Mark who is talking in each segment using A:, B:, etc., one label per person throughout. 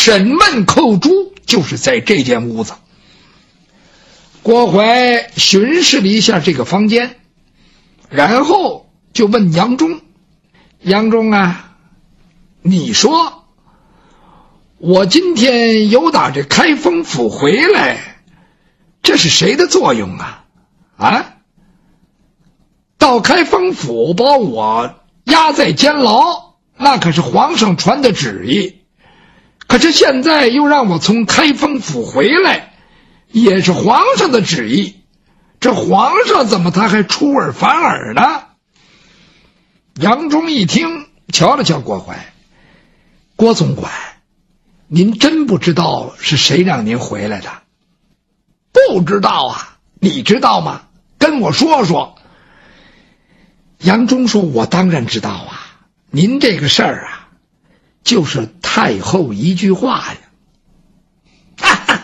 A: 审问寇珠就是在这间屋子。郭槐巡视了一下这个房间，然后就问杨忠：杨忠啊，你说我今天由打这开封府回来，这是谁的作用啊？啊？到开封府把我押在监牢，那可是皇上传的旨意，可是现在又让我从开封府回来，也是皇上的旨意，这皇上怎么他还出尔反尔呢？杨忠一听，瞧了瞧郭槐：郭总管，您真不知道是谁让您回来的？不知道啊，你知道吗？跟我说说。杨忠说：我当然知道啊，您这个事儿啊，就是太后一句话呀。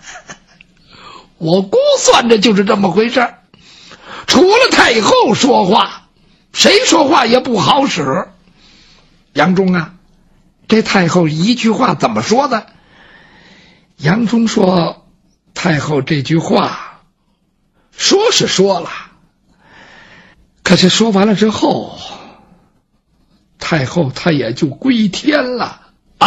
A: 我估算着就是这么回事儿，除了太后说话，谁说话也不好使。杨忠啊，这太后一句话怎么说的？杨忠说：太后这句话说是说了，可是说完了之后，太后她也就归天了啊！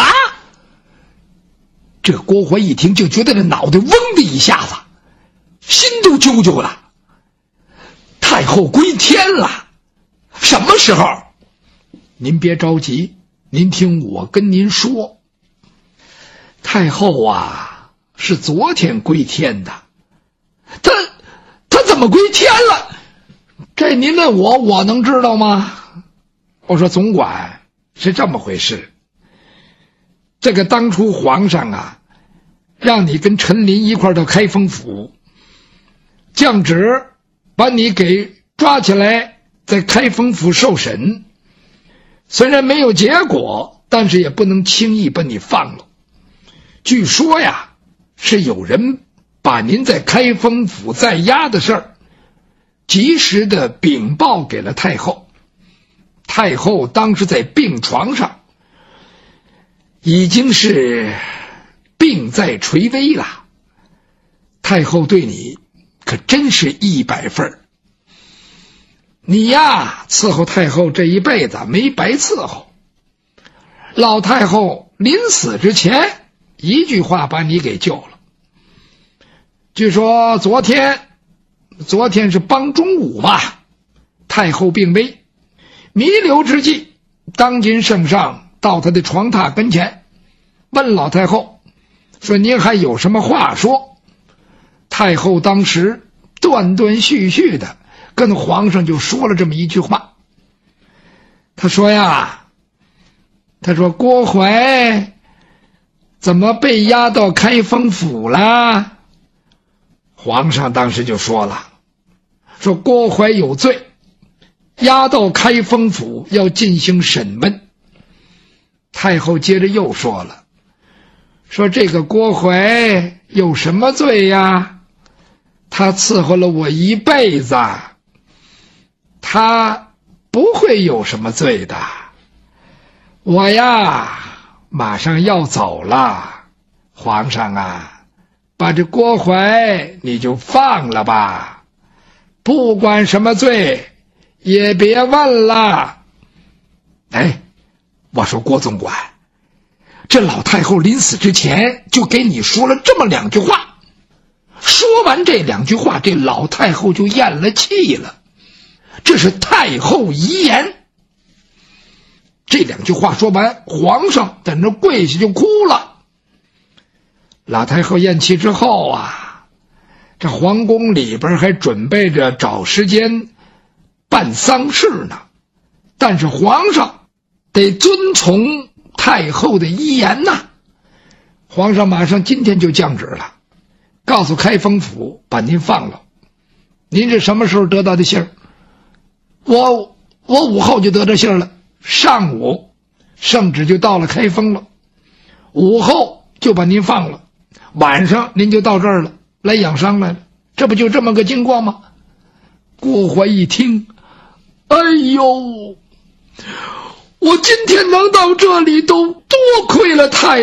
A: 这郭槐一听就觉得这脑袋嗡的一下子，心都揪揪了。太后归天了？什么时候？您别着急，您听我跟您说。太后啊，是昨天归天的。她怎么归天了？这您问我能知道吗？我说总管，是这么回事。这个当初皇上啊，让你跟陈琳一块到开封府，降旨把你给抓起来，在开封府受审。虽然没有结果，但是也不能轻易把你放了。据说呀，是有人把您在开封府在押的事儿及时的禀报给了太后。太后当时在病床上，已经是病在垂危了。太后对你可真是100分。你呀，伺候太后这一辈子没白伺候。老太后临死之前一句话把你给救了。据说昨天是帮中午吧，太后病危，弥留之际，当今圣上到她的床榻跟前，问老太后说：您还有什么话说？太后当时断断续续的跟皇上就说了这么一句话。他说呀，郭槐怎么被押到开封府了？皇上当时就说了，说郭槐有罪，押到开封府要进行审问。太后接着又说了，说这个郭槐有什么罪呀？他伺候了我一辈子，他不会有什么罪的。我呀，马上要走了，皇上啊，把这郭槐你就放了吧，不管什么罪也别问了。哎，我说郭总管，这老太后临死之前就给你说了这么2句话，说完这2句话，这老太后就咽了气了。这是太后遗言。这2句话说完，皇上在那跪下就哭了。老太后咽气之后啊，这皇宫里边还准备着找时间办丧事呢，但是皇上得遵从太后的遗言呐。皇上马上今天就降旨了，告诉开封府把您放了。您是什么时候得到的信儿？我午后就得到信儿了，上午圣旨就到了开封了，午后就把您放了，晚上您就到这儿了，来养伤来了。这不就这么个经过吗？郭槐一听，哎呦，我今天能到这里都多亏了太